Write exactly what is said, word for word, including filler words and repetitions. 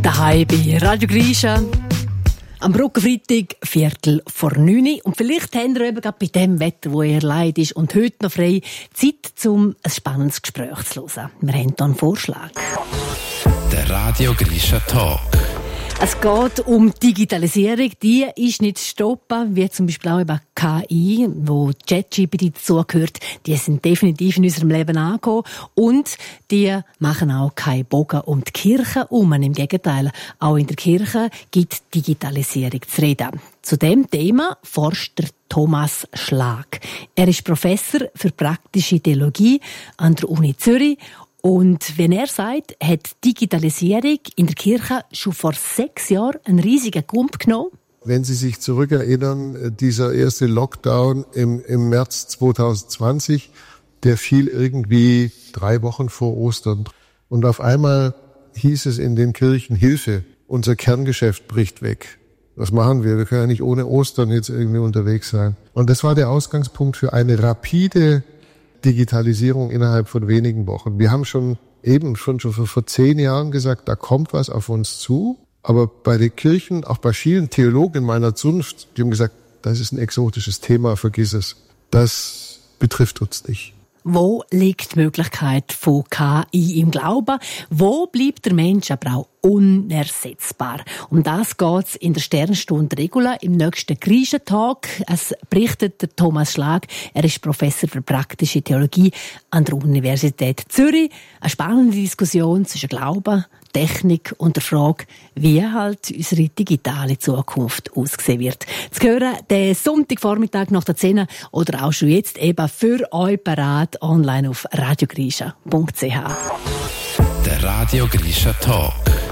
Daheim bei Radio Grisha. Am Brückenfreitag, Viertel vor neun. Und vielleicht habt ihr eben gerade bei dem Wetter, wo ihr leid ist, und heute noch frei, Zeit, um ein spannendes Gespräch zu hören. Wir haben hier einen Vorschlag. Der Radio Grisha Talk. Es geht um Digitalisierung. Die ist nicht zu stoppen, wie zum Beispiel auch über K I, wo ChatGPT dazugehört. Die sind definitiv in unserem Leben angekommen. Und die machen auch keinen Bogen um die Kirche herum. Im Gegenteil, auch in der Kirche gibt Digitalisierung zu reden. Zu dem Thema forscht der Thomas Schlag. Er ist Professor für praktische Theologie an der Uni Zürich. Und wenn er sagt, hat Digitalisierung in der Kirche schon vor sechs Jahren einen riesigen Gump genommen. Wenn Sie sich zurückerinnern, dieser erste Lockdown im, im März zwanzig zwanzig, der fiel irgendwie drei Wochen vor Ostern. Und auf einmal hieß es in den Kirchen, Hilfe, unser Kerngeschäft bricht weg. Was machen wir? Wir können ja nicht ohne Ostern jetzt irgendwie unterwegs sein. Und das war der Ausgangspunkt für eine rapide Digitalisierung innerhalb von wenigen Wochen. Wir haben schon eben schon, schon vor zehn Jahren gesagt, da kommt was auf uns zu. Aber bei den Kirchen, auch bei vielen Theologen in meiner Zunft, die haben gesagt, das ist ein exotisches Thema, vergiss es. Das betrifft uns nicht. Wo liegt die Möglichkeit von K I im Glauben? Wo bleibt der Mensch aber auch unersetzbar? Um das geht es in der Sternstunde Regula im nächsten Grisha-Tag. Es berichtet der Thomas Schlag. Er ist Professor für praktische Theologie an der Universität Zürich. Eine spannende Diskussion zwischen Glauben, Technik und der Frage, wie halt unsere digitale Zukunft aussehen wird. Zu hören, den Sonntagvormittag nach der zehn oder auch schon jetzt eben für euch parat online auf radiogrisha punkt c h. Der Radio Grisha Talk.